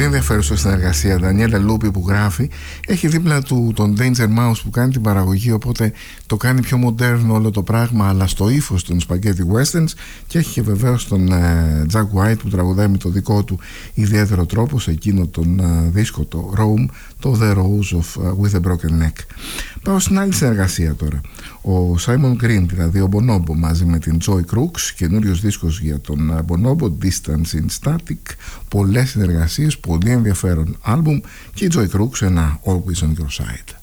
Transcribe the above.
Πολύ ενδιαφέρουσα συνεργασία. Ντανιέλα Λούπι που γράφει, έχει δίπλα του τον Danger Mouse που κάνει την παραγωγή, οπότε το κάνει πιο μοντέρνο όλο το πράγμα, αλλά στο ύφος των Spaghetti Westerns. Και έχει και βεβαίως τον Jack White που τραγουδάει με το δικό του ιδιαίτερο τρόπο σε εκείνο τον δίσκο, το Rome, το The Rose with a Broken Neck. Πάω στην άλλη συνεργασία τώρα. Ο Simon Green, δηλαδή ο Bonobo, μαζί με την Joy Crooks, καινούριος δίσκος για τον Bonobo, Distance in Static, πολλές συνεργασίες, πολύ ενδιαφέρον άλμπουμ, και η Joy Crooks ένα Always on Your Side.